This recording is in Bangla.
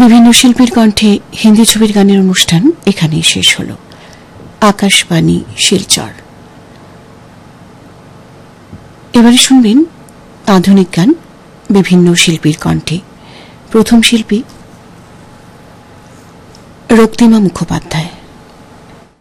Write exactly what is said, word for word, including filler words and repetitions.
বিভিন্ন শিল্পীর কণ্ঠে হিন্দি ছবির গানের অনুষ্ঠান এখানেই শেষ হল। আকাশবাণী শিলচর। এবারে শুনবেন আধুনিক গান বিভিন্ন শিল্পীর কণ্ঠে। প্রথম শিল্পী রক্তিমা মুখোপাধ্যায়।